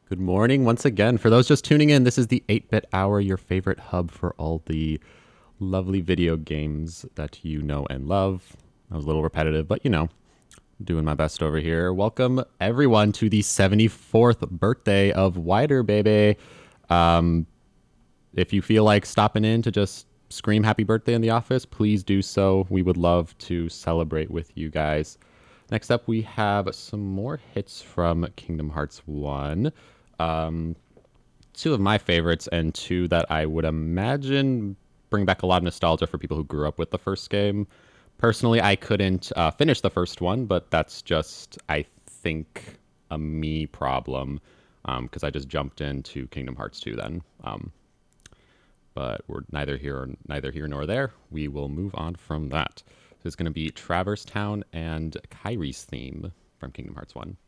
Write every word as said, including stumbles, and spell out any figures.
Good morning once again. For those just tuning in, this is the eight-Bit Hour, your favorite hub for all the lovely video games that you know and love. I was a little repetitive, but you know, doing my best over here. Welcome everyone to the seventy-fourth birthday of Wider, baby. Um, if you feel like stopping in to just scream happy birthday in the office, please do so. We would love to celebrate with you guys. Next up, we have some more hits from Kingdom Hearts one. Um, two of my favorites and two that I would imagine bring back a lot of nostalgia for people who grew up with the first game. Personally, I couldn't uh, finish the first one, but that's just, I think, a me problem because um, I just jumped into Kingdom Hearts two then. Um, but we're neither here, neither here nor there. We will move on from that. So it's going to be Traverse Town and Kyrie's theme from Kingdom Hearts one.